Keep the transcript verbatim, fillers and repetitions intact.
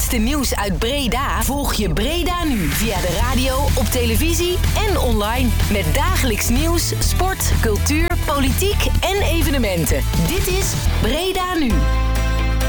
laatste nieuws uit Breda? Volg je Breda nu via de radio, op televisie en online. Met dagelijks nieuws, sport, cultuur, politiek en evenementen. Dit is Breda Nu.